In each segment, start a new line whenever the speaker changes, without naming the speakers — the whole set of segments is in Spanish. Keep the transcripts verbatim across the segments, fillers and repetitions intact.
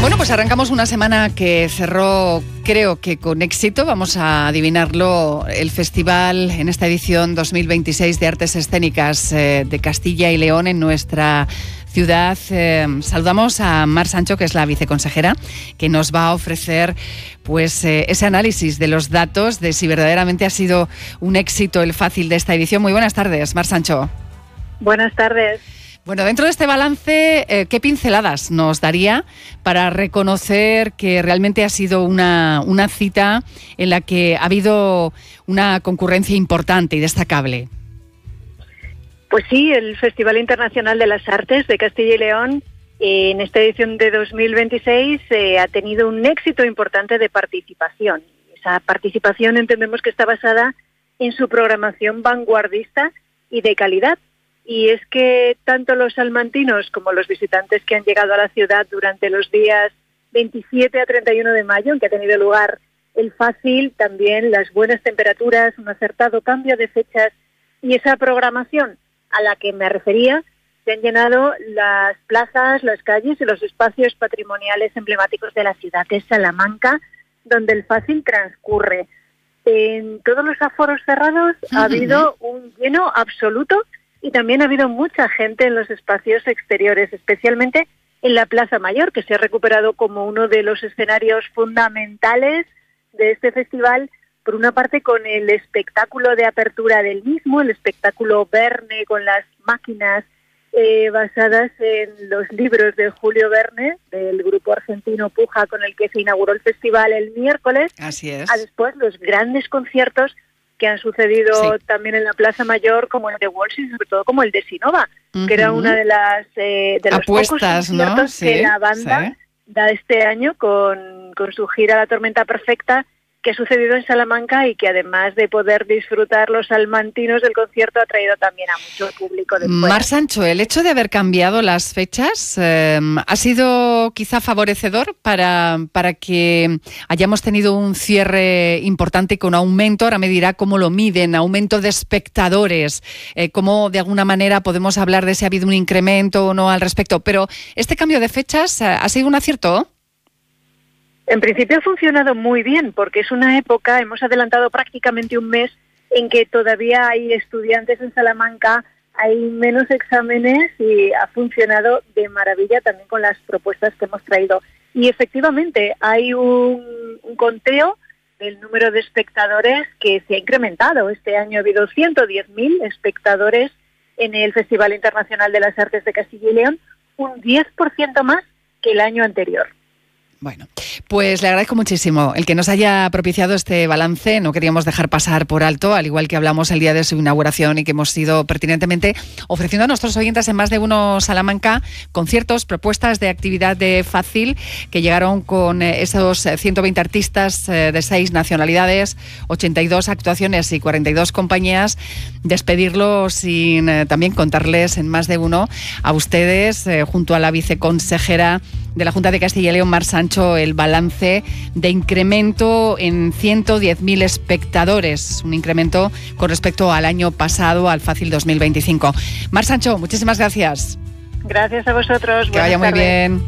Bueno, pues arrancamos una semana que cerró, creo que con éxito, vamos a adivinarlo, el festival en esta edición dos mil veintiséis de Artes Escénicas eh, de Castilla y León en nuestra ciudad. Eh, saludamos a Mar Sancho, que es la viceconsejera, que nos va a ofrecer pues eh, ese análisis de los datos de si verdaderamente ha sido un éxito el fácil de esta edición. Muy buenas tardes, Mar Sancho.
Buenas tardes.
Bueno, dentro de este balance, eh, ¿qué pinceladas nos daría para reconocer que realmente ha sido una, una cita en la que ha habido una concurrencia importante y destacable?
Pues sí, el Festival Internacional de las Artes de Castilla y León eh, en esta edición de dos mil veintiséis eh, ha tenido un éxito importante de participación. Esa participación entendemos que está basada en su programación vanguardista y de calidad. Y es que tanto los salmantinos como los visitantes que han llegado a la ciudad durante los días veintisiete a treinta y uno de mayo, en que ha tenido lugar el fácil, también las buenas temperaturas, un acertado cambio de fechas y esa programación a la que me refería, se han llenado las plazas, las calles y los espacios patrimoniales emblemáticos de la ciudad de Salamanca, donde el fácil transcurre. En todos los aforos cerrados uh-huh. ha habido un lleno absoluto. Y también ha habido mucha gente en los espacios exteriores, especialmente en la Plaza Mayor, que se ha recuperado como uno de los escenarios fundamentales de este festival, por una parte con el espectáculo de apertura del mismo, el espectáculo Verne con las máquinas eh, basadas en los libros de Julio Verne, del grupo argentino Puja, con el que se inauguró el festival el miércoles.
Así es.
A después los grandes conciertos que han sucedido sí. también en la Plaza Mayor, como el de Walsh y sobre todo como el de Sinova, uh-huh. que era una de las eh, de los
apuestas,
pocos conciertos
¿no? Sí,
que la banda sí. da este año con, con su gira La Tormenta Perfecta, que ha sucedido en Salamanca y que además de poder disfrutar los salmantinos del concierto ha traído también a mucho público de fuera.
Mar Sancho, ¿el hecho de haber cambiado las fechas eh, ha sido quizá favorecedor para, para que hayamos tenido un cierre importante con aumento? Ahora me dirá cómo lo miden, aumento de espectadores, eh, cómo de alguna manera podemos hablar de si ha habido un incremento o no al respecto, pero ¿este cambio de fechas ha sido un acierto?
En principio ha funcionado muy bien, porque es una época, hemos adelantado prácticamente un mes, en que todavía hay estudiantes en Salamanca, hay menos exámenes y ha funcionado de maravilla también con las propuestas que hemos traído. Y efectivamente hay un, un conteo del número de espectadores que se ha incrementado. Este año ha habido ciento diez mil espectadores en el Festival Internacional de las Artes de Castilla y León, un diez por ciento más que el año anterior.
Bueno, pues le agradezco muchísimo el que nos haya propiciado este balance. No queríamos dejar pasar por alto, al igual que hablamos el día de su inauguración y que hemos ido pertinentemente ofreciendo a nuestros oyentes en Más de Uno Salamanca conciertos, propuestas de actividad de fácil que llegaron con esos ciento veinte artistas de seis nacionalidades, ochenta y dos actuaciones y cuarenta y dos compañías. Despedirlo sin eh, también contarles en Más de Uno a ustedes, eh, junto a la viceconsejera de la Junta de Castilla y León, Mar Sancho, el balance de incremento en ciento diez mil espectadores, un incremento con respecto al año pasado, al Fácil dos mil veinticinco. Mar Sancho, muchísimas gracias.
Gracias a vosotros.
Que vaya muy bien.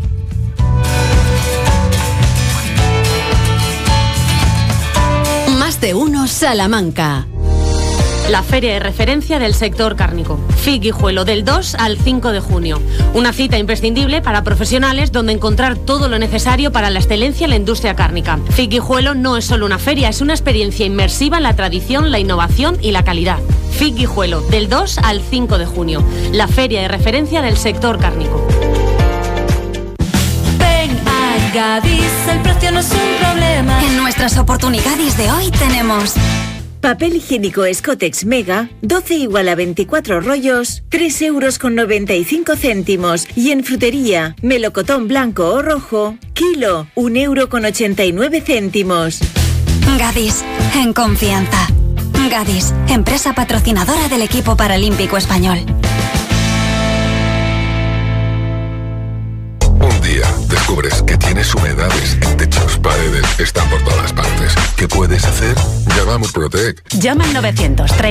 Más de Uno Salamanca.
La feria de referencia del sector cárnico. F I C Guijuelo, del dos al cinco de junio. Una cita imprescindible para profesionales donde encontrar todo lo necesario para la excelencia en la industria cárnica. F I C Guijuelo no es solo una feria, es una experiencia inmersiva en la tradición, la innovación y la calidad. F I C Guijuelo, del dos al cinco de junio. La feria de referencia del sector cárnico.
Ven a Gadis, el precio no es un problema.
En nuestras oportunidades de hoy tenemos...
Papel higiénico Scottex Mega, doce igual a veinticuatro rollos, tres euros con noventa y cinco céntimos. Y en frutería, melocotón blanco o rojo, kilo, un euro con ochenta y nueve céntimos.
Gadis, en confianza. Gadis, empresa patrocinadora del equipo paralímpico español.
Un día descubres que tienes humedades en techos, paredes, están por todas partes. ¿Qué puedes hacer? Llama a Murprotec.
Llama al novecientos treinta.